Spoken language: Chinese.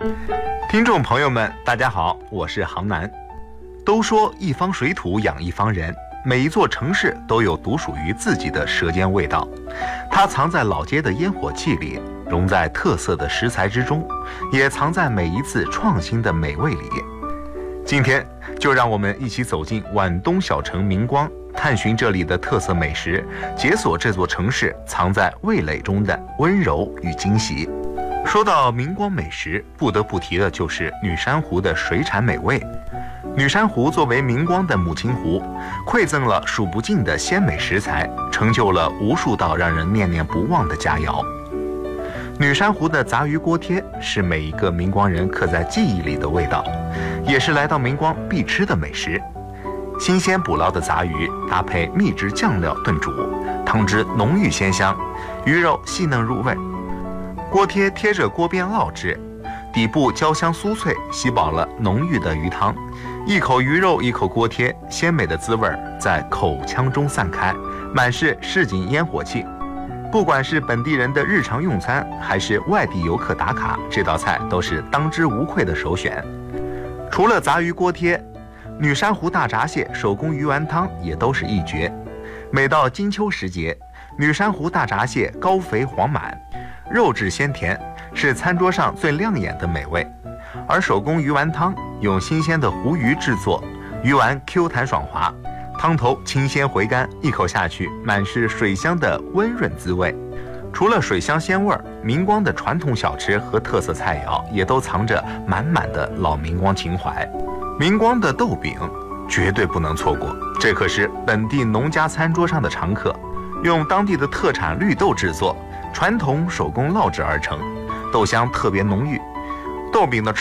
听众朋友们，大家好，我是杭南。都说一方水土养一方人，每一座城市都有独属于自己的舌尖味道，它藏在老街的烟火气里，融在特色的食材之中，也藏在每一次创新的美味里。今天就让我们一起走进皖东小城明光，探寻这里的特色美食，解锁这座城市藏在味蕾中的温柔与惊喜。说到明光美食，不得不提的就是女山湖的水产美味。女山湖作为明光的母亲湖，馈赠了数不尽的鲜美食材，成就了无数道让人念念不忘的佳肴。女山湖的杂鱼锅贴是每一个明光人刻在记忆里的味道，也是来到明光必吃的美食。新鲜捕捞的杂鱼搭配秘制酱料炖煮，汤汁浓郁鲜香，鱼肉细嫩入味。锅贴贴着锅边烙制，底部焦香酥脆，吸饱了浓郁的鱼汤。一口鱼肉一口锅贴，鲜美的滋味在口腔中散开，满是市井烟火气。不管是本地人的日常用餐，还是外地游客打卡，这道菜都是当之无愧的首选。除了杂鱼锅贴，女山湖大闸蟹、手工鱼丸汤也都是一绝。每到金秋时节，女山湖大闸蟹高肥黄满，肉质鲜甜，是餐桌上最亮眼的美味。而手工鱼丸汤用新鲜的湖鱼制作，鱼丸 Q 弹爽滑，汤头清鲜回甘，一口下去满是水乡的温润滋味。除了水乡鲜味，明光的传统小吃和特色菜肴也都藏着满满的老明光情怀。明光的豆饼绝对不能错过，这可是本地农家餐桌上的常客，用当地的特产绿豆制作，传统手工烙制而成，豆香特别浓郁。豆饼的